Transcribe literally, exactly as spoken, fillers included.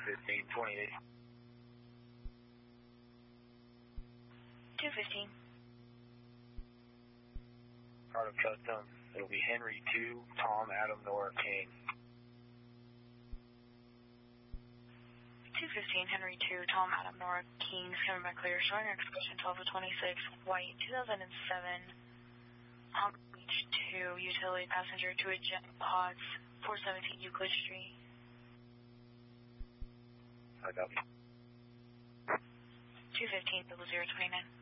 fifteen twenty-eight. two fifteen. Carter Custom, it'll be Henry two, Tom, Adam, Nora, King. two fifteen, Henry two, Tom, Adam, Nora, King, coming back clear, showing excursion twelve to twenty-six, white, two thousand seven, Palm Beach two, utility passenger to a jet pods, four seventeen Euclid Street. I got you. two fifteen, double zero twenty-nine.